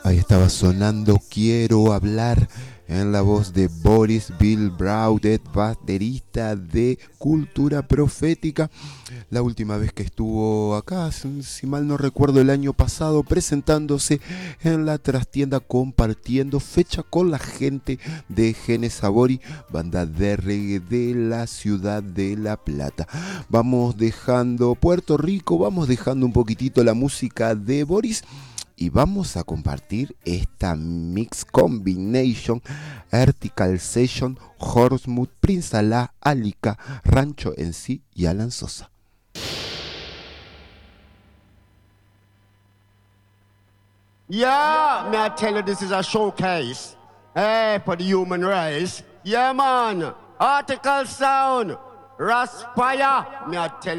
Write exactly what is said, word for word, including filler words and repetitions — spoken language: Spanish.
Ahí estaba sonando Quiero Hablar en la voz de Boris Bill Braudet, baterista de Cultura Profética. La última vez que estuvo acá, si mal no recuerdo, el año pasado, presentándose en la trastienda, compartiendo fecha con la gente de Gene Sabori, banda de reggae de la ciudad de La Plata. Vamos dejando Puerto Rico, vamos dejando un poquitito la música de Boris y vamos a compartir esta Mix Combination Vertical Session, Horsemood, Prince Alá, Alika, Rancho en sí y Alan Sosa. Yeah, may I tell you this is a showcase, eh, for the human race. Yeah, man, article sound, Raspire, may I tell you.